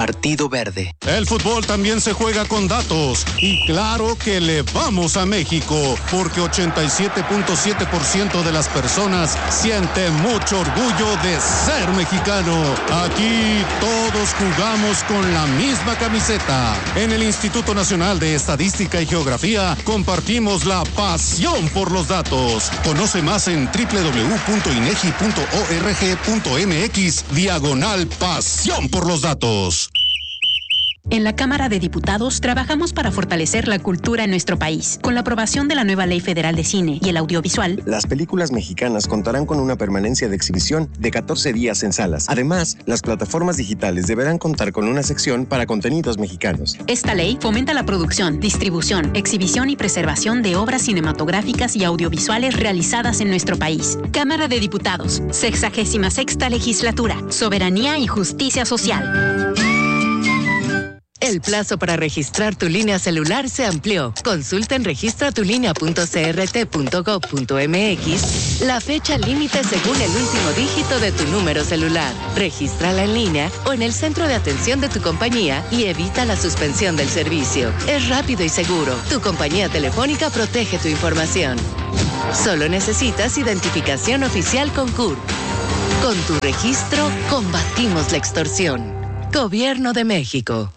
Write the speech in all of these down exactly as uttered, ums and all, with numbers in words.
Partido Verde. El fútbol también se juega con datos. Y claro que le vamos a México, porque ochenta y siete punto siete por ciento de las personas siente mucho orgullo de ser mexicano. Aquí todos jugamos con la misma camiseta. En el Instituto Nacional de Estadística y Geografía compartimos la pasión por los datos. Conoce más en doble u doble u doble u punto inegi punto org punto mx diagonal pasión por los datos. En la Cámara de Diputados trabajamos para fortalecer la cultura en nuestro país. Con la aprobación de la nueva Ley Federal de Cine y el Audiovisual, las películas mexicanas contarán con una permanencia de exhibición de catorce días en salas. Además, las plataformas digitales deberán contar con una sección para contenidos mexicanos. Esta ley fomenta la producción, distribución, exhibición y preservación de obras cinematográficas y audiovisuales realizadas en nuestro país. Cámara de Diputados, sexagésima sexta legislatura, soberanía y justicia social. El plazo para registrar tu línea celular se amplió. Consulta en registra tu línea punto c r t punto gov punto m x la fecha límite según el último dígito de tu número celular. Regístrala en línea o en el centro de atención de tu compañía y evita la suspensión del servicio. Es rápido y seguro. Tu compañía telefónica protege tu información. Solo necesitas identificación oficial con C U R. Con tu registro, combatimos la extorsión. Gobierno de México.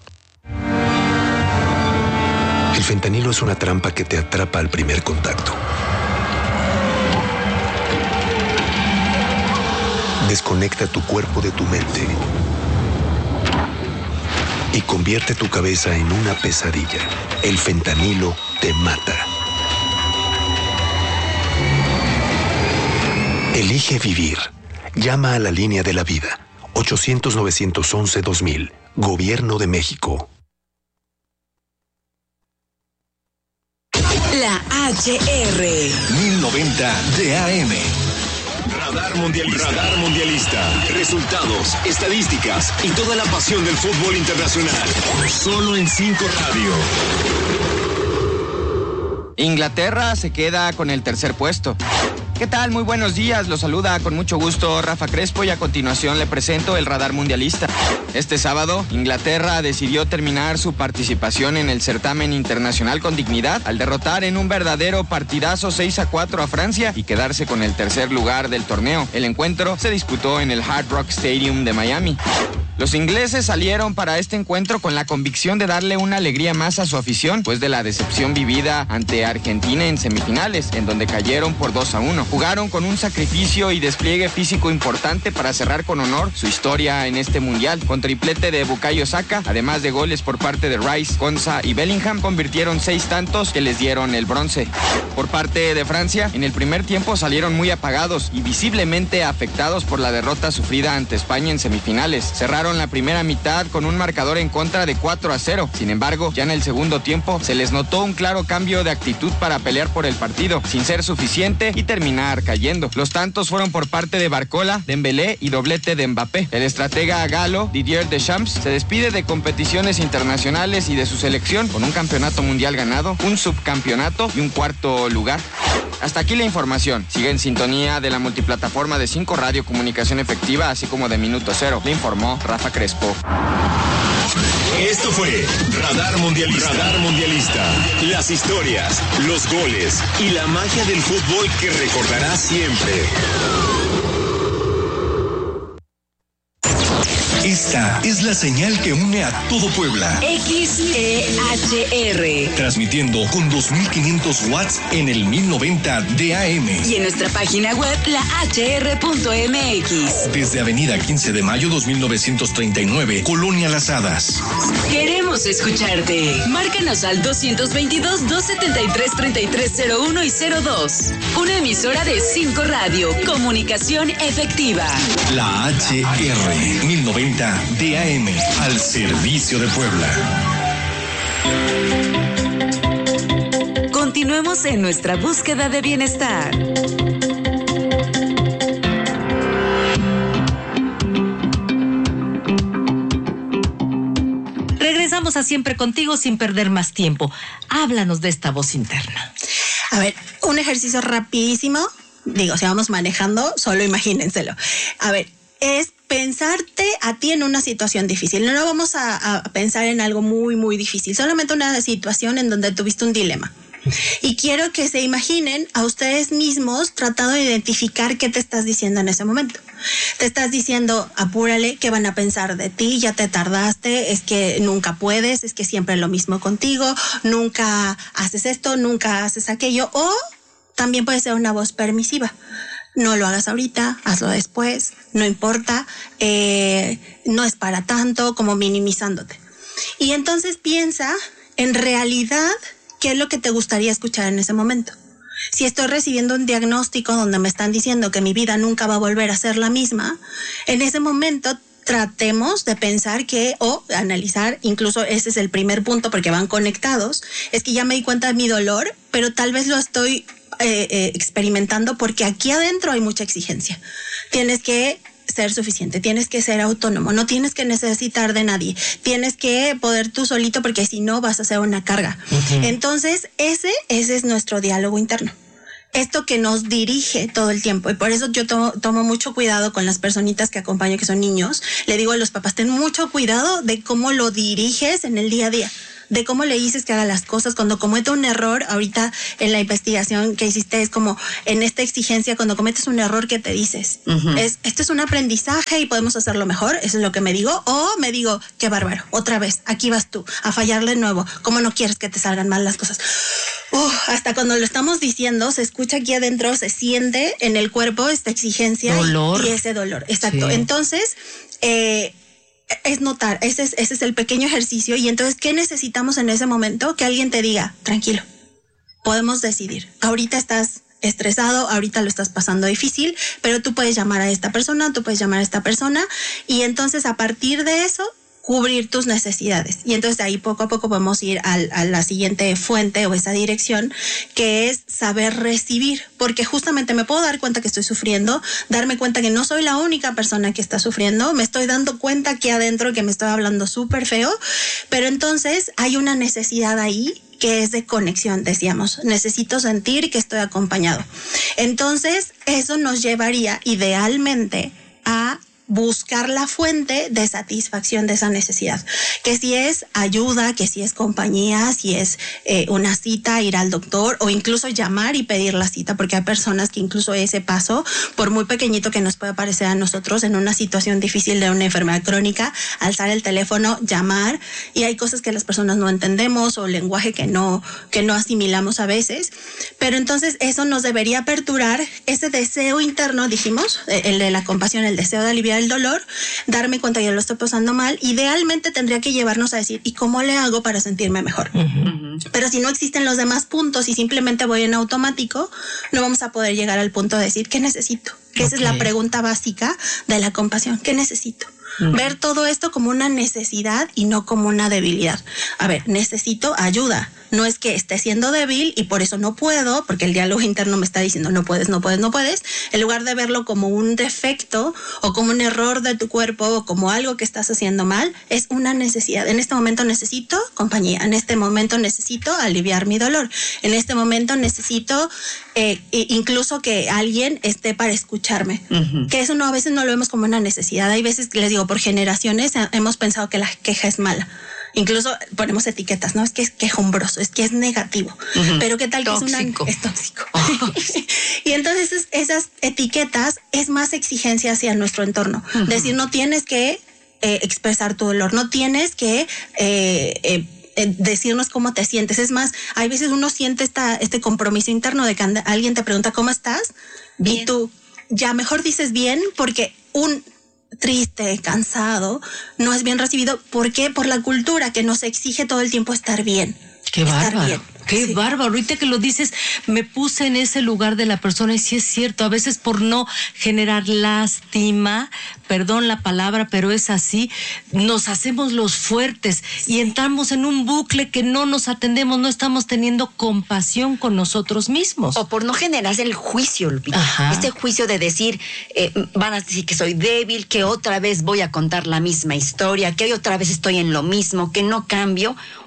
El fentanilo es una trampa que te atrapa al primer contacto. Desconecta tu cuerpo de tu mente y convierte tu cabeza en una pesadilla. El fentanilo te mata. Elige vivir. Llama a la línea de la vida. ochocientos, novecientos once, dos mil. Gobierno de México. La H R. mil noventa D A M. Radar Mundialista. Radar Mundialista. Resultados, estadísticas y toda la pasión del fútbol internacional. Solo en cinco Radio. Inglaterra se queda con el tercer puesto. ¿Qué tal? Muy buenos días. Los saluda con mucho gusto Rafa Crespo y a continuación le presento el Radar Mundialista. Este sábado, Inglaterra decidió terminar su participación en el certamen internacional con dignidad al derrotar en un verdadero partidazo seis a cuatro a Francia y quedarse con el tercer lugar del torneo. El encuentro se disputó en el Hard Rock Stadium de Miami. Los ingleses salieron para este encuentro con la convicción de darle una alegría más a su afición, pues de la decepción vivida ante Argentina en semifinales, en donde cayeron por dos a uno. Jugaron con un sacrificio y despliegue físico importante para cerrar con honor su historia en este mundial. Con triplete de Bukayo Saka, además de goles por parte de Rice, Konsa y Bellingham, convirtieron seis tantos que les dieron el bronce. Por parte de Francia, en el primer tiempo salieron muy apagados y visiblemente afectados por la derrota sufrida ante España en semifinales. Cerraron la primera mitad con un marcador en contra de cuatro a cero. Sin embargo, ya en el segundo tiempo se les notó un claro cambio de actitud para pelear por el partido, sin ser suficiente y terminar cayendo. Los tantos fueron por parte de Barcola, Dembélé y doblete de Mbappé. El estratega galo Didier Deschamps se despide de competiciones internacionales y de su selección con un campeonato mundial ganado, un subcampeonato y un cuarto lugar. Hasta aquí la información. Sigue en sintonía de la multiplataforma de cinco Radio Comunicación Efectiva, así como de Minuto Cero. Le informó Rafa Crespo. Esto fue Radar Mundialista. Radar Mundialista. Las historias, los goles y la magia del fútbol que recordarás siempre. Esta es la señal que une a todo Puebla. X E H R. Transmitiendo con dos mil quinientos watts en el mil noventa D A M. Y en nuestra página web, la H R punto M X. Desde Avenida quince de mayo dos mil novecientos treinta y nueve, Colonia Las Hadas. Queremos escucharte. Márcanos al doscientos veintidós, doscientos setenta y tres, treinta y tres cero uno y cero dos. Una emisora de cinco Radio. Comunicación efectiva. La H R mil noventa D A M, al servicio de Puebla. Continuemos en nuestra búsqueda de bienestar. Regresamos a Siempre Contigo sin perder más tiempo. Háblanos de esta voz interna. A ver, un ejercicio rapidísimo. Digo, si vamos manejando, solo imagínenselo. A ver, es pensarte a ti en una situación difícil. No vamos a, a pensar en algo muy, muy difícil. Solamente una situación en donde tuviste un dilema. Y quiero que se imaginen a ustedes mismos tratando de identificar qué te estás diciendo en ese momento. Te estás diciendo, apúrale, ¿qué van a pensar de ti? Ya te tardaste, es que nunca puedes, es que siempre es lo mismo contigo, nunca haces esto, nunca haces aquello. O también puede ser una voz permisiva. No lo hagas ahorita, hazlo después, no importa, eh, no es para tanto, como minimizándote. Y entonces piensa en realidad qué es lo que te gustaría escuchar en ese momento. Si estoy recibiendo un diagnóstico donde me están diciendo que mi vida nunca va a volver a ser la misma, en ese momento tratemos de pensar que, o analizar, incluso ese es el primer punto porque van conectados, es que ya me di cuenta de mi dolor, pero tal vez lo estoy eh, eh, experimentando porque aquí adentro hay mucha exigencia. Tienes que ser suficiente, tienes que ser autónomo, no tienes que necesitar de nadie, tienes que poder tú solito porque si no vas a ser una carga. Uh-huh. Entonces, ese, ese es nuestro diálogo interno. Esto que nos dirige todo el tiempo. Y por eso yo tomo, tomo mucho cuidado con las personitas que acompaño que son niños. Le digo a los papás, ten mucho cuidado de cómo lo diriges en el día a día, de cómo le dices que haga las cosas. Cuando comete un error, ahorita en la investigación que hiciste es como en esta exigencia, cuando cometes un error, ¿qué te dices? Uh-huh. Es, esto es un aprendizaje y podemos hacerlo mejor, eso es lo que me digo. O me digo, qué bárbaro, otra vez, aquí vas tú, a fallarle de nuevo. ¿Cómo no quieres que te salgan mal las cosas? Uh, hasta cuando lo estamos diciendo, se escucha aquí adentro, se siente en el cuerpo esta exigencia y, y ese dolor. Exacto. Sí. Entonces, eh, es notar, ese es, ese es el pequeño ejercicio. Y entonces, ¿qué necesitamos en ese momento? Que alguien te diga, tranquilo, podemos decidir. Ahorita estás estresado, ahorita lo estás pasando difícil, pero tú puedes llamar a esta persona, tú puedes llamar a esta persona, y entonces a partir de eso, cubrir tus necesidades. Y entonces de ahí poco a poco podemos ir al, a la siguiente fuente o esa dirección, que es saber recibir, porque justamente me puedo dar cuenta que estoy sufriendo, darme cuenta que no soy la única persona que está sufriendo, me estoy dando cuenta aquí adentro que me estoy hablando súper feo, pero entonces hay una necesidad ahí que es de conexión, decíamos, necesito sentir que estoy acompañado. Entonces eso nos llevaría idealmente a buscar la fuente de satisfacción de esa necesidad, que si es ayuda, que si es compañía, si es eh, una cita, ir al doctor o incluso llamar y pedir la cita, porque hay personas que incluso ese paso, por muy pequeñito que nos pueda parecer a nosotros en una situación difícil de una enfermedad crónica, alzar el teléfono, llamar, y hay cosas que las personas no entendemos o lenguaje que no, que no asimilamos a veces, pero entonces eso nos debería aperturar ese deseo interno, dijimos, el de la compasión, el deseo de aliviar el dolor, darme cuenta que yo lo estoy pasando mal. Idealmente tendría que llevarnos a decir, ¿y cómo le hago para sentirme mejor? Uh-huh. Pero si no existen los demás puntos y simplemente voy en automático, no vamos a poder llegar al punto de decir, ¿qué necesito? Que okay. Esa es la pregunta básica de la compasión. ¿Qué necesito? Uh-huh. Ver todo esto como una necesidad y no como una debilidad. A ver, necesito ayuda. No es que esté siendo débil y por eso no puedo, porque el diálogo interno me está diciendo no puedes, no puedes, no puedes. En lugar de verlo como un defecto o como un error de tu cuerpo o como algo que estás haciendo mal, es una necesidad. En este momento necesito compañía. En este momento necesito aliviar mi dolor. En este momento necesito eh, incluso que alguien esté para escucharme. Uh-huh. Que eso no, a veces no lo vemos como una necesidad. Hay veces, les digo, por generaciones hemos pensado que la queja es mala. Incluso ponemos etiquetas, ¿no? Es que es quejumbroso, es que es negativo. Uh-huh. Pero ¿qué tal tóxico. Que es una... Es tóxico. Oh. Y entonces es, esas etiquetas es más exigencia hacia nuestro entorno. Uh-huh. Decir, no tienes que eh, expresar tu dolor, no tienes que... Eh, eh, decirnos cómo te sientes. Es más, hay veces uno siente esta, este compromiso interno de que alguien te pregunta ¿cómo estás? Bien. Y tú ya mejor dices bien, porque un... triste, cansado, no es bien recibido. ¿Por qué? Por la cultura que nos exige todo el tiempo estar bien. Qué estar bárbaro. Bien. Qué sí. bárbaro. Ahorita que lo dices, me puse en ese lugar de la persona y sí es cierto, a veces por no generar lástima, perdón la palabra, pero es así, nos hacemos los fuertes sí. y entramos en un bucle que no nos atendemos, no estamos teniendo compasión con nosotros mismos. O por no generar el juicio, Lupita. Ajá. Este juicio de decir, eh, van a decir que soy débil, que otra vez voy a contar la misma historia, que hoy otra vez estoy en lo mismo, que no cambio.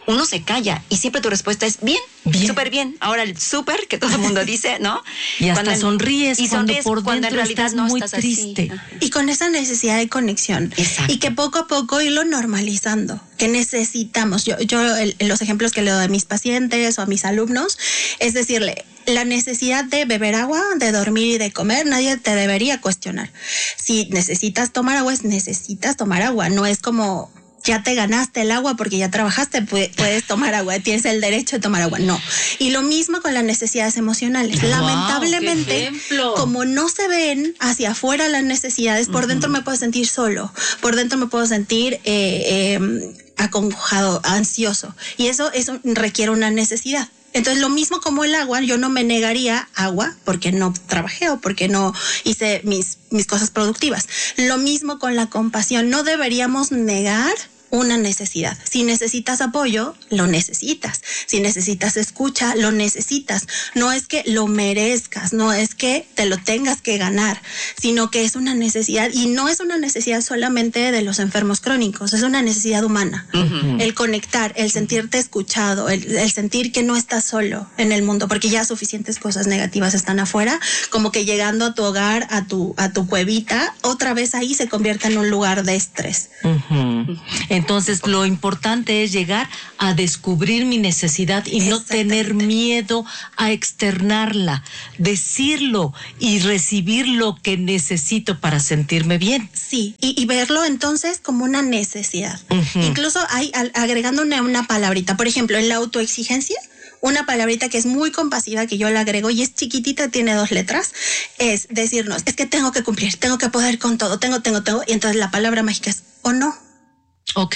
uno se calla y siempre tu respuesta es bien, bien. súper bien. Ahora el súper, que todo el mundo dice, ¿no? Y hasta cuando sonríes y cuando sonríes por cuando dentro en realidad estás no muy estás triste. Y con esa necesidad de conexión. Exacto. Y que poco a poco irlo normalizando, que necesitamos. Yo, yo el, los ejemplos que le doy a mis pacientes o a mis alumnos, es decirle, la necesidad de beber agua, de dormir y de comer, nadie te debería cuestionar. Si necesitas tomar agua, es necesitas tomar agua, no es como... ya te ganaste el agua porque ya trabajaste, puedes tomar agua, tienes el derecho de tomar agua. No. Y lo mismo con las necesidades emocionales. Wow, lamentablemente, como no se ven hacia afuera las necesidades, por uh-huh. dentro me puedo sentir solo, por dentro me puedo sentir eh, eh, acongojado, ansioso. Y eso, eso requiere una necesidad. Entonces, lo mismo como el agua, yo no me negaría agua porque no trabajé o porque no hice mis, mis cosas productivas. Lo mismo con la compasión. No deberíamos negar una necesidad. Si necesitas apoyo, lo necesitas. Si necesitas escucha, lo necesitas. No es que lo merezcas, no es que te lo tengas que ganar, sino que es una necesidad, y no es una necesidad solamente de los enfermos crónicos, es una necesidad humana. Uh-huh. El conectar, el sentirte escuchado, el, el sentir que no estás solo en el mundo, porque ya suficientes cosas negativas están afuera, como que llegando a tu hogar, a tu, a tu cuevita, otra vez ahí se convierte en un lugar de estrés. Uh-huh. Entonces, lo importante es llegar a descubrir mi necesidad y no tener miedo a externarla, decirlo y recibir lo que necesito para sentirme bien. Sí, y, y verlo entonces como una necesidad. Uh-huh. Incluso hay agregando una, una palabrita, por ejemplo, en la autoexigencia, una palabrita que es muy compasiva, que yo le agrego y es chiquitita, tiene dos letras, es decirnos, es que tengo que cumplir, tengo que poder con todo, tengo, tengo, tengo, y entonces la palabra mágica es o no. Ok.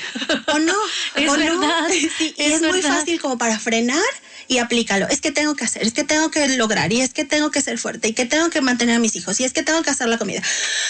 O no. Es o verdad. No. Sí, y es, es muy fácil como para frenar y aplícalo. Es que tengo que hacer, es que tengo que lograr, y es que tengo que ser fuerte, y que tengo que mantener a mis hijos, y es que tengo que hacer la comida.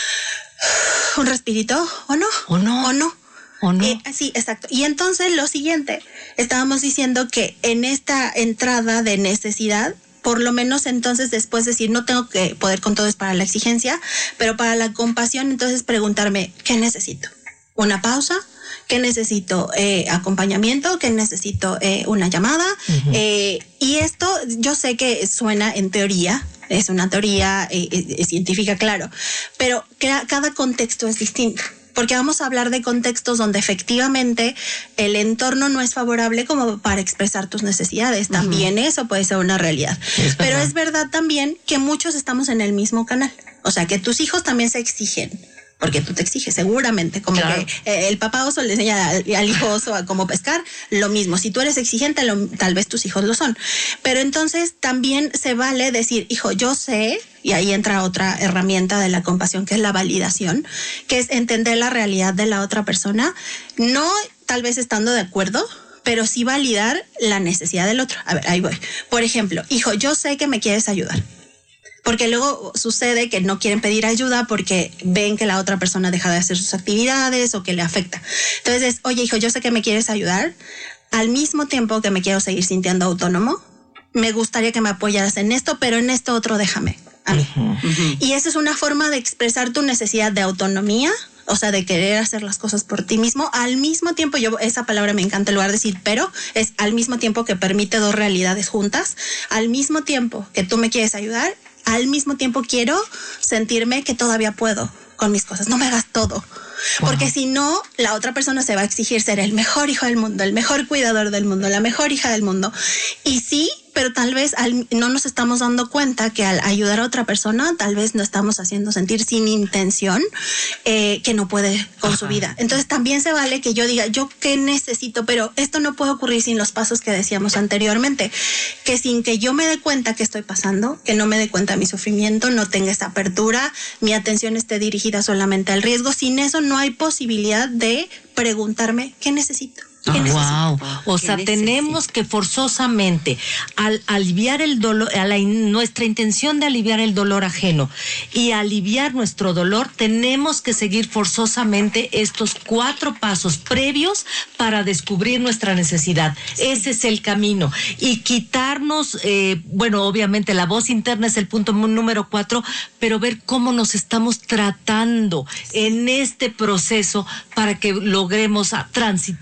Un respirito, o no. O no. O no. ¿O no? Eh, sí, exacto. Y entonces lo siguiente, estábamos diciendo que en esta entrada de necesidad, por lo menos entonces después decir, no tengo que poder con todo, es para la exigencia, pero para la compasión, entonces preguntarme, ¿qué necesito? Una pausa, ¿qué necesito? Eh, acompañamiento, ¿qué necesito? Eh, una llamada. Uh-huh. Eh, y esto yo sé que suena en teoría, es una teoría eh, eh, científica, claro, pero cada, cada contexto es distinto. Porque vamos a hablar de contextos donde efectivamente el entorno no es favorable como para expresar tus necesidades. También uh-huh. eso puede ser una realidad. Es Pero es verdad también que muchos estamos en el mismo canal. O sea, que tus hijos también se exigen. Porque tú te exiges, seguramente, como claro. que eh, el papá oso le enseña al, al hijo oso a cómo pescar, lo mismo. Si tú eres exigente, lo, tal vez tus hijos lo son. Pero entonces también se vale decir, hijo, yo sé, y ahí entra otra herramienta de la compasión, que es la validación, que es entender la realidad de la otra persona, no tal vez estando de acuerdo, pero sí validar la necesidad del otro. A ver, ahí voy. Por ejemplo, hijo, yo sé que me quieres ayudar. Porque luego sucede que no quieren pedir ayuda porque ven que la otra persona deja de hacer sus actividades o que le afecta. Entonces, oye, hijo, yo sé que me quieres ayudar, al mismo tiempo que me quiero seguir sintiendo autónomo, me gustaría que me apoyaras en esto, pero en esto otro déjame a mí. Uh-huh. Uh-huh. Y esa es una forma de expresar tu necesidad de autonomía, o sea, de querer hacer las cosas por ti mismo. Al mismo tiempo, yo esa palabra me encanta, en lugar de decir pero, es al mismo tiempo que permite dos realidades juntas. Al mismo tiempo que tú me quieres ayudar, al mismo tiempo quiero sentirme que todavía puedo con mis cosas. No me hagas todo. Wow. Porque si no, la otra persona se va a exigir ser el mejor hijo del mundo, el mejor cuidador del mundo, la mejor hija del mundo. Y sí, pero tal vez al, no nos estamos dando cuenta que al ayudar a otra persona, tal vez nos estamos haciendo sentir sin intención eh, que no puede con Ajá. su vida. Entonces también se vale que yo diga, yo qué necesito, pero esto no puede ocurrir sin los pasos que decíamos anteriormente, que sin que yo me dé cuenta que estoy pasando, que no me dé cuenta de mi sufrimiento, no tenga esa apertura, mi atención esté dirigida solamente al riesgo, sin eso no hay posibilidad de preguntarme qué necesito. Wow, o sea, tenemos que forzosamente al aliviar el dolor, a la, nuestra intención de aliviar el dolor ajeno y aliviar nuestro dolor, tenemos que seguir forzosamente estos cuatro pasos previos para descubrir nuestra necesidad. Sí. Ese es el camino. Y quitarnos, eh, bueno, obviamente la voz interna es el punto número cuatro, pero ver cómo nos estamos tratando sí. en este proceso para que logremos transitarlo de la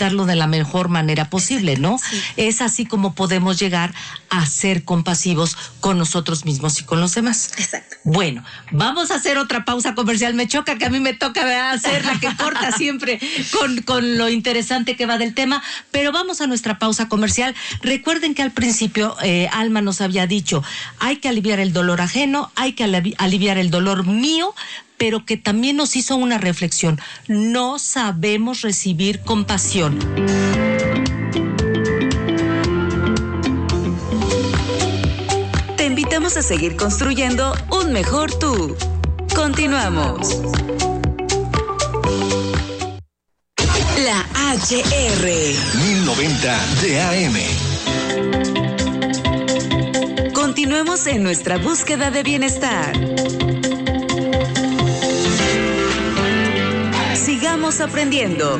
mejor manera posible, ¿no? Sí. Es así como podemos llegar a ser compasivos con nosotros mismos y con los demás. Exacto. Bueno, vamos a hacer otra pausa comercial. Me choca que a mí me toca, ¿verdad?, hacer la que corta siempre con, con lo interesante que va del tema, pero vamos a nuestra pausa comercial. Recuerden que al principio eh, Alma nos había dicho, hay que aliviar el dolor ajeno, hay que aliviar el dolor mío, pero que también nos hizo una reflexión. No sabemos recibir compasión. Te invitamos a seguir construyendo un mejor tú. Continuamos. La H R mil noventa de A M. Continuemos en nuestra búsqueda de bienestar. Sigamos aprendiendo.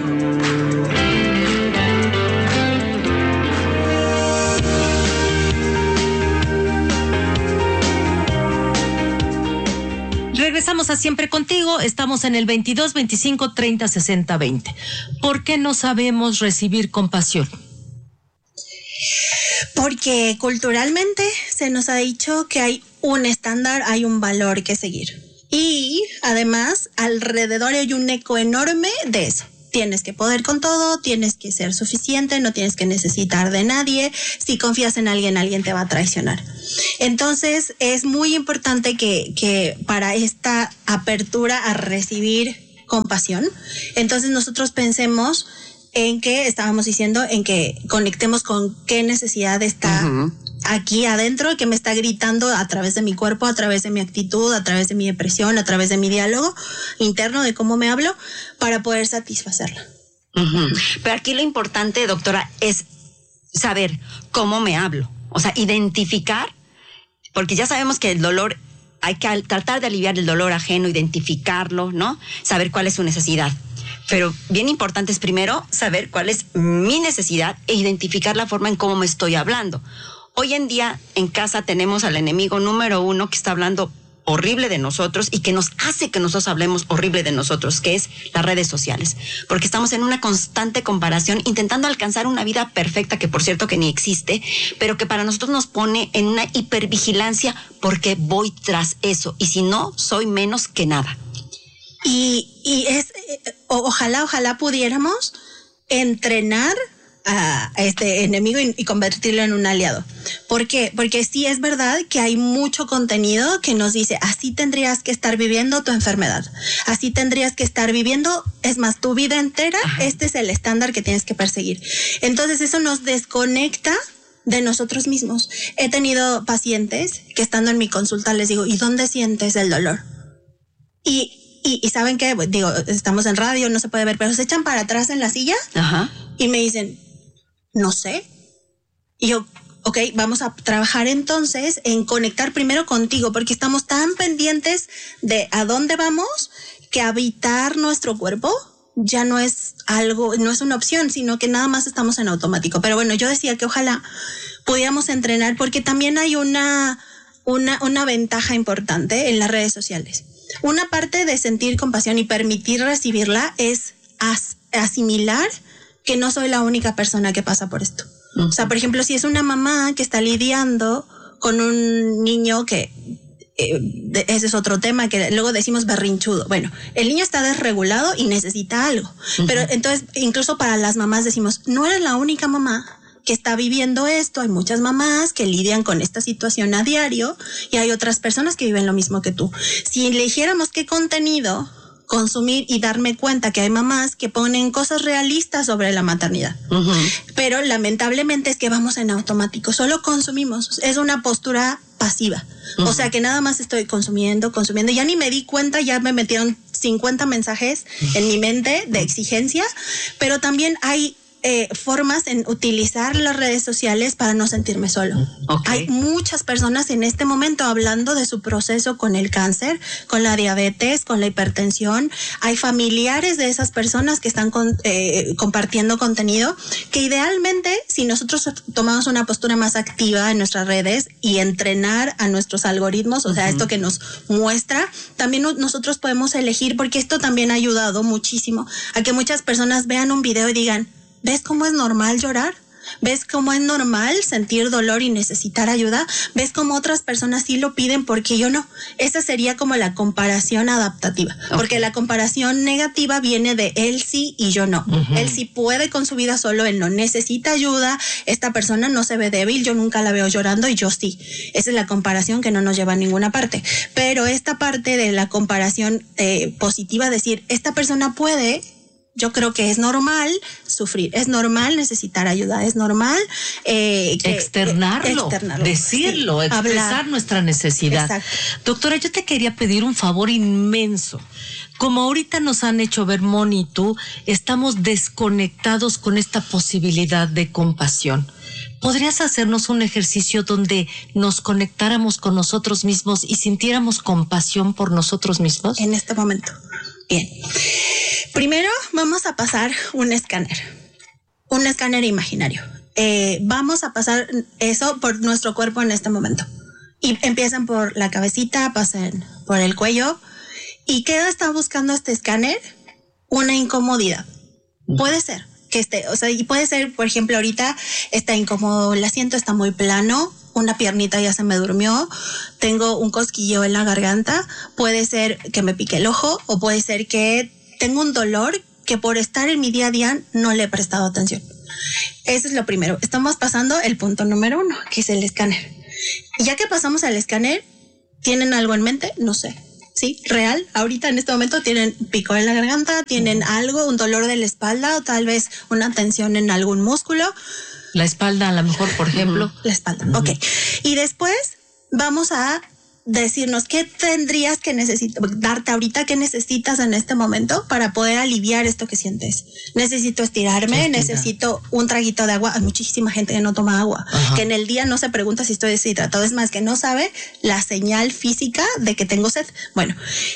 Regresamos a Siempre Contigo. Estamos en el veintidós, veinticinco, treinta, sesenta, veinte. ¿Por qué no sabemos recibir compasión? Porque culturalmente se nos ha dicho que hay un estándar, hay un valor que seguir. Y además, alrededor hay un eco enorme de eso. Tienes que poder con todo, tienes que ser suficiente, no tienes que necesitar de nadie. Si confías en alguien, alguien te va a traicionar. Entonces, es muy importante que, que para esta apertura a recibir compasión, entonces nosotros pensemos en que, estábamos diciendo, en que conectemos con qué necesidad está uh-huh. aquí adentro, que me está gritando a través de mi cuerpo, a través de mi actitud, a través de mi depresión, a través de mi diálogo interno, de cómo me hablo, para poder satisfacerla. Uh-huh. Pero aquí lo importante, doctora, es saber cómo me hablo. O sea, identificar, porque ya sabemos que el dolor, hay que tratar de aliviar el dolor ajeno, identificarlo, ¿no? Saber cuál es su necesidad. Pero bien importante es primero saber cuál es mi necesidad e identificar la forma en cómo me estoy hablando. Hoy en día en casa tenemos al enemigo número uno que está hablando horrible de nosotros y que nos hace que nosotros hablemos horrible de nosotros, que es las redes sociales. Porque estamos en una constante comparación, intentando alcanzar una vida perfecta, que por cierto que ni existe, pero que para nosotros nos pone en una hipervigilancia porque voy tras eso. Y si no, soy menos que nada. Y, y es, o, ojalá, ojalá pudiéramos entrenar a este enemigo y, y convertirlo en un aliado. ¿Por qué? Porque sí es verdad que hay mucho contenido que nos dice, así tendrías que estar viviendo tu enfermedad, así tendrías que estar viviendo, es más, tu vida entera. Ajá. Este es el estándar que tienes que perseguir. Entonces eso nos desconecta de nosotros mismos. He tenido pacientes que estando en mi consulta les digo, ¿y dónde sientes el dolor? Y Y, y ¿saben qué? Digo, estamos en radio, no se puede ver, pero se echan para atrás en la silla. Ajá. Y me dicen, no sé. Y yo, ok, vamos a trabajar entonces en conectar primero contigo, porque estamos tan pendientes de a dónde vamos que habitar nuestro cuerpo ya no es algo, no es una opción, sino que nada más estamos en automático. Pero bueno, yo decía que ojalá pudiéramos entrenar, porque también hay una, una, una ventaja importante en las redes sociales. Una parte de sentir compasión y permitir recibirla es as, asimilar que no soy la única persona que pasa por esto. Uh-huh. O sea, por ejemplo, si es una mamá que está lidiando con un niño que, eh, de, ese es otro tema que luego decimos berrinchudo. Bueno, el niño está desregulado y necesita algo. Uh-huh. Pero entonces, incluso para las mamás decimos, no eres la única mamá que está viviendo esto, hay muchas mamás que lidian con esta situación a diario y hay otras personas que viven lo mismo que tú. Si eligiéramos qué contenido consumir y darme cuenta que hay mamás que ponen cosas realistas sobre la maternidad, uh-huh. pero lamentablemente es que vamos en automático, solo consumimos, es una postura pasiva, uh-huh. o sea que nada más estoy consumiendo, consumiendo, ya ni me di cuenta, ya me metieron cincuenta mensajes en mi mente de exigencia, pero también hay Eh, formas en utilizar las redes sociales para no sentirme solo. Okay. Hay muchas personas en este momento hablando de su proceso con el cáncer, con la diabetes, con la hipertensión. Hay familiares de esas personas que están con, eh, compartiendo contenido que idealmente, si nosotros tomamos una postura más activa en nuestras redes y entrenar a nuestros algoritmos, o sea, uh-huh. esto que nos muestra, también no, nosotros podemos elegir, porque esto también ha ayudado muchísimo a que muchas personas vean un video y digan, ¿ves cómo es normal llorar? ¿Ves cómo es normal sentir dolor y necesitar ayuda? ¿Ves cómo otras personas sí lo piden porque yo no? Esa sería como la comparación adaptativa, okay. Porque la comparación negativa viene de él sí y yo no. Uh-huh. Él sí puede con su vida solo, él no necesita ayuda, esta persona no se ve débil, yo nunca la veo llorando y yo sí. Esa es la comparación que no nos lleva a ninguna parte. Pero esta parte de la comparación eh, positiva, decir, esta persona puede... Yo creo que es normal sufrir, es normal necesitar ayuda, es normal eh, que, externarlo, eh, externarlo, decirlo, sí, expresar hablar. Nuestra necesidad. Exacto. Doctora, yo te quería pedir un favor inmenso. Como ahorita nos han hecho ver, Moni y tú, estamos desconectados con esta posibilidad de compasión. ¿Podrías hacernos un ejercicio donde nos conectáramos con nosotros mismos y sintiéramos compasión por nosotros mismos? En este momento. Bien. Primero vamos a pasar un escáner, un escáner imaginario. Eh, vamos a pasar eso por nuestro cuerpo en este momento. Y empiezan por la cabecita, pasan por el cuello. ¿Y qué está buscando este escáner? Una incomodidad. Puede ser que esté, o sea, y puede ser, por ejemplo, ahorita está incómodo, el asiento está muy plano, una piernita ya se me durmió, tengo un cosquilleo en la garganta, puede ser que me pique el ojo o puede ser que tengo un dolor que por estar en mi día a día no le he prestado atención. Eso es lo primero. Estamos pasando el punto número uno, que es el escáner. Y ya que pasamos al escáner, ¿tienen algo en mente? No sé. Sí, real. Ahorita en este momento tienen pico en la garganta, tienen algo, un dolor de la espalda o tal vez una tensión en algún músculo. La espalda, a lo mejor, por ejemplo. La espalda, uh-huh. Ok. Y después vamos a decirnos qué tendrías que necesitar, darte ahorita, qué necesitas en este momento para poder aliviar esto que sientes. Necesito estirarme, Estira. necesito un traguito de agua. Hay muchísima gente que no toma agua, Ajá. que en el día no se pregunta si estoy deshidratado, es más, que no sabe la señal física de que tengo sed. Bueno,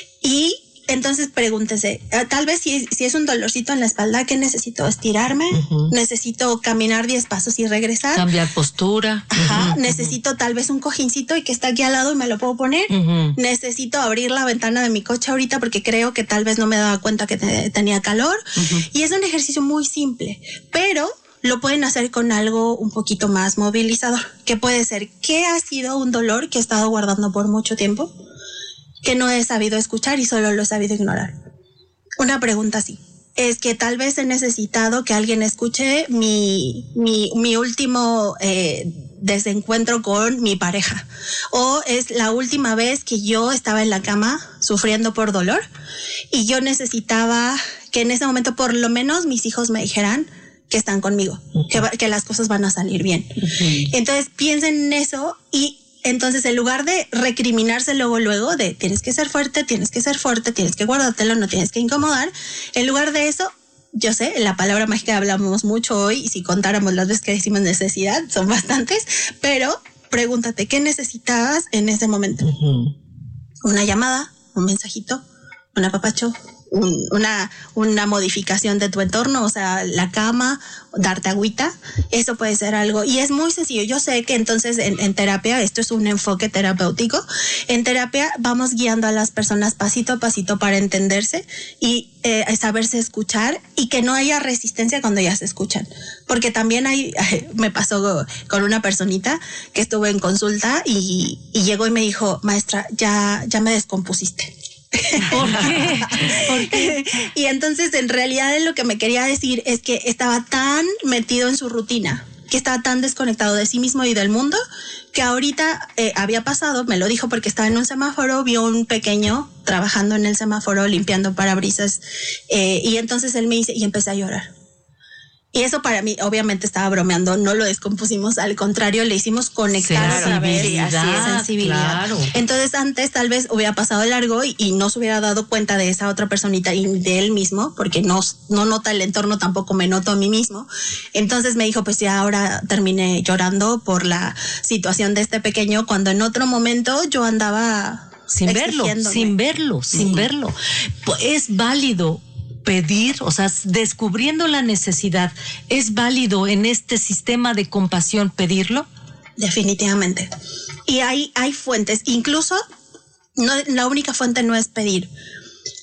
y entonces pregúntese, tal vez si, si es un dolorcito en la espalda, ¿qué necesito? ¿Estirarme? Uh-huh. ¿Necesito caminar diez pasos y regresar? ¿Cambiar postura? Ajá. Uh-huh. ¿Necesito tal vez un cojincito y que está aquí al lado y me lo puedo poner? Uh-huh. ¿Necesito abrir la ventana de mi coche ahorita porque creo que tal vez no me daba cuenta que te, tenía calor? Uh-huh. Y es un ejercicio muy simple, pero lo pueden hacer con algo un poquito más movilizador, que puede ser, ¿qué ha sido un dolor que he estado guardando por mucho tiempo? Que no he sabido escuchar y solo lo he sabido ignorar. Una pregunta así. Es que tal vez he necesitado que alguien escuche mi, mi, mi último eh, desencuentro con mi pareja. O es la última vez que yo estaba en la cama sufriendo por dolor y yo necesitaba que en ese momento por lo menos mis hijos me dijeran que están conmigo, uh-huh. que, que las cosas van a salir bien. Uh-huh. Entonces piensen en eso y entonces, en lugar de recriminarse luego, luego, de tienes que ser fuerte, tienes que ser fuerte, tienes que guardártelo, no tienes que incomodar, en lugar de eso, yo sé, la palabra mágica hablamos mucho hoy, y si contáramos las veces que decimos necesidad, son bastantes, pero pregúntate, ¿qué necesitabas en ese momento? Uh-huh. Una llamada, un mensajito, un apapacho, un, una, una modificación de tu entorno, o sea, la cama, darte agüita, eso puede ser algo. Y es muy sencillo. Yo sé que entonces en, en terapia, esto es un enfoque terapéutico, en terapia vamos guiando a las personas pasito a pasito para entenderse y eh, saberse escuchar y que no haya resistencia cuando ya se escuchan. Porque también hay, me pasó con una personita que estuvo en consulta y, y llegó y me dijo, maestra, ya, ya me descompusiste. ¿Por qué? ¿Por qué? Y entonces en realidad lo que me quería decir es que estaba tan metido en su rutina, que estaba tan desconectado de sí mismo y del mundo, que ahorita eh, había pasado, me lo dijo porque estaba en un semáforo, vio un pequeño trabajando en el semáforo limpiando parabrisas eh, y entonces él me dice, y empecé a llorar. Y eso para mí, obviamente estaba bromeando, no lo descompusimos, al contrario, le hicimos conectar otra vez, así es, sensibilidad. Claro. Entonces antes tal vez hubiera pasado largo y, y no se hubiera dado cuenta de esa otra personita y de él mismo, porque no, no nota el entorno, tampoco me noto a mí mismo. Entonces me dijo, pues ya ahora terminé llorando por la situación de este pequeño, cuando en otro momento yo andaba sin verlo, sin verlo, sin sí. verlo. Es válido pedir, o sea, descubriendo la necesidad, ¿es válido en este sistema de compasión pedirlo? Definitivamente. Y hay, hay fuentes, incluso no, la única fuente no es pedir.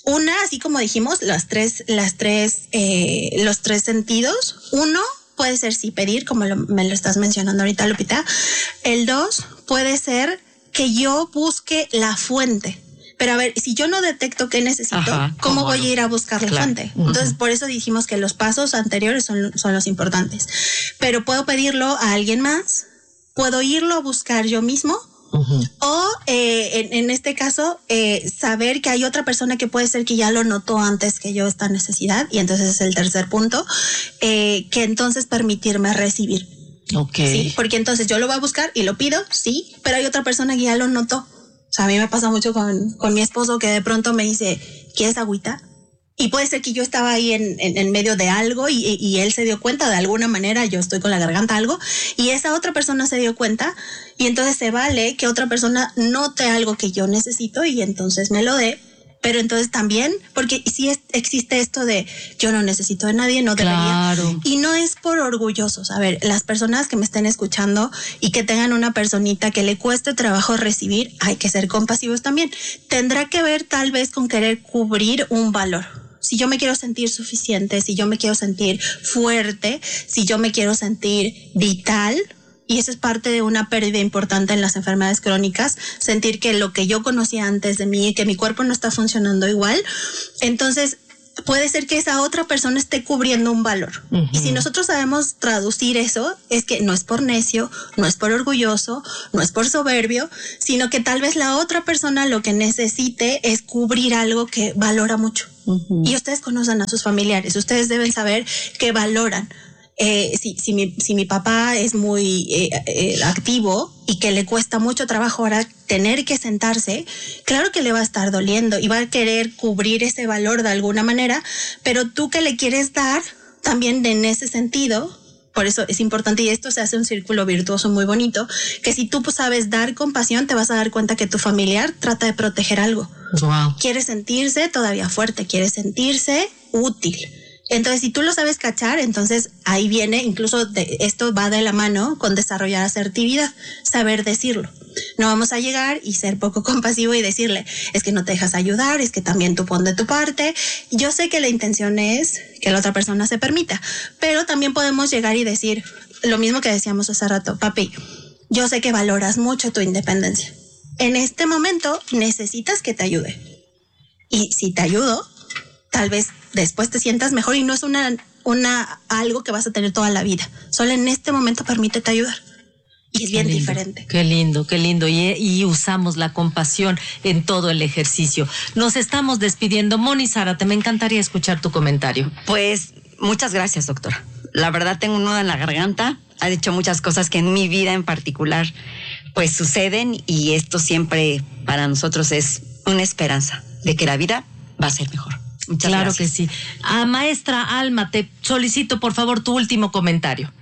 Una, así como dijimos, las tres, las tres, eh, los tres sentidos. Uno puede ser sí pedir, como lo, me lo estás mencionando ahorita, Lupita. El dos puede ser que yo busque la fuente. Pero a ver, si yo no detecto qué necesito, Ajá, ¿cómo, ¿cómo voy no? a ir a buscar la claro. fuente? Uh-huh. Entonces, por eso dijimos que los pasos anteriores son, son los importantes. Pero puedo pedirlo a alguien más, puedo irlo a buscar yo mismo, uh-huh. o eh, en, en este caso, eh, saber que hay otra persona que puede ser que ya lo notó antes que yo esta necesidad, y entonces es el tercer punto, eh, que entonces permitirme recibir. Okay. Sí, porque entonces yo lo voy a buscar y lo pido, sí, pero hay otra persona que ya lo notó. O sea, a mí me pasa mucho con, con mi esposo que de pronto me dice, ¿quieres agüita? Y puede ser que yo estaba ahí en, en, en medio de algo y, y él se dio cuenta de alguna manera, yo estoy con la garganta algo, y esa otra persona se dio cuenta, y entonces se vale que otra persona note algo que yo necesito y entonces me lo dé. Pero entonces también, porque sí es, existe esto de yo no necesito de nadie, no debería. Claro. Y no es por orgullosos. A ver, las personas que me estén escuchando y que tengan una personita que le cueste trabajo recibir, hay que ser compasivos también. Tendrá que ver tal vez con querer cubrir un valor. Si yo me quiero sentir suficiente, si yo me quiero sentir fuerte, si yo me quiero sentir vital. Y eso es parte de una pérdida importante en las enfermedades crónicas, sentir que lo que yo conocía antes de mí, que mi cuerpo no está funcionando igual. Entonces, puede ser que esa otra persona esté cubriendo un valor. Uh-huh. Y si nosotros sabemos traducir eso, es que no es por necio, no es por orgulloso, no es por soberbio, sino que tal vez la otra persona lo que necesite es cubrir algo que valora mucho. Uh-huh. Y ustedes conocen a sus familiares, ustedes deben saber que valoran. Eh, si, si, mi, si mi papá es muy eh, eh, activo y que le cuesta mucho trabajo ahora tener que sentarse, claro que le va a estar doliendo y va a querer cubrir ese valor de alguna manera, pero tú que le quieres dar también en ese sentido, por eso es importante, y esto se hace un círculo virtuoso muy bonito, que si tú sabes dar compasión, te vas a dar cuenta que tu familiar trata de proteger algo. Wow. Quiere sentirse todavía fuerte, quiere sentirse útil. Entonces, si tú lo sabes cachar, entonces ahí viene, incluso de, esto va de la mano con desarrollar asertividad, saber decirlo. No vamos a llegar y ser poco compasivo y decirle, es que no te dejas ayudar, es que también tú pon de tu parte. Yo sé que la intención es que la otra persona se permita, pero también podemos llegar y decir lo mismo que decíamos hace rato, papi, yo sé que valoras mucho tu independencia. En este momento necesitas que te ayude. Y si te ayudo, tal vez después te sientas mejor y no es una, una algo que vas a tener toda la vida. Solo en este momento permítete ayudar. Y es bien qué lindo, diferente. Qué lindo, qué lindo. Y, y usamos la compasión en todo el ejercicio. Nos estamos despidiendo. Moni Zárate, me encantaría escuchar tu comentario. Pues muchas gracias, doctora. La verdad tengo un nudo en la garganta. Ha dicho muchas cosas que en mi vida en particular pues suceden y esto siempre para nosotros es una esperanza de que la vida va a ser mejor. Muchas claro gracias. que sí. A maestra Alma, te solicito por favor tu último comentario.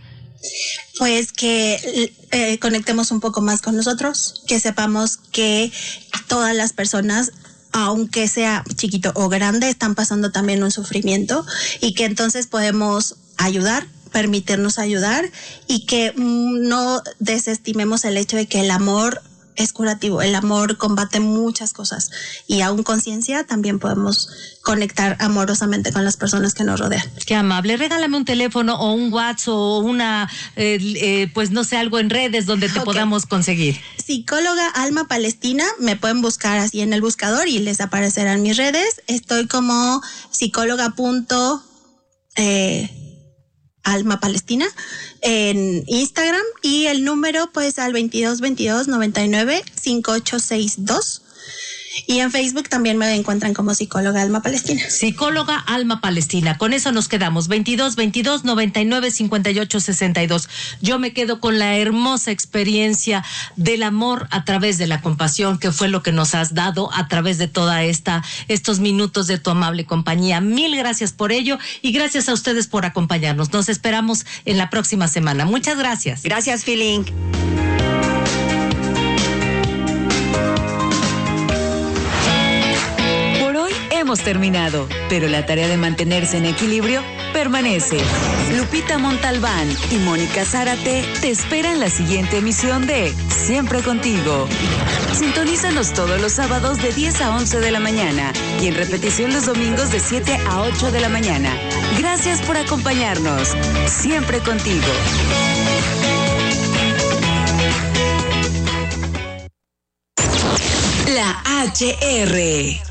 Pues que eh, conectemos un poco más con nosotros, que sepamos que todas las personas, aunque sea chiquito o grande, están pasando también un sufrimiento y que entonces podemos ayudar, permitirnos ayudar y que mm, no desestimemos el hecho de que el amor es curativo, el amor combate muchas cosas y aún conciencia también podemos conectar amorosamente con las personas que nos rodean. Qué amable. Regálame un teléfono o un WhatsApp o una, eh, eh, pues no sé, algo en redes donde te okay. podamos conseguir. Psicóloga Alma Palestina, me pueden buscar así en el buscador y les aparecerán mis redes. Estoy como psicóloga punto eh, Alma Palestina en Instagram y el número pues al veintidós veintidós noventa y nueve cincuenta y ocho sesenta y dos y en Facebook también me encuentran como psicóloga Alma Palestina. Psicóloga Alma Palestina, con eso nos quedamos, veintidós veintidós noventa y nueve cincuenta y ocho sesenta y dos. Yo me quedo con la hermosa experiencia del amor a través de la compasión, que fue lo que nos has dado a través de toda esta estos minutos de tu amable compañía. Mil gracias por ello y gracias a ustedes por acompañarnos. Nos esperamos en la próxima semana. Muchas gracias. Gracias, Feeling. hemos terminado, pero la tarea de mantenerse en equilibrio permanece. Lupita Montalbán y Mónica Zárate te esperan en la siguiente emisión de Siempre Contigo. Sintonízanos todos los sábados de diez a once de la mañana y en repetición los domingos de siete a ocho de la mañana. Gracias por acompañarnos. Siempre Contigo. La H R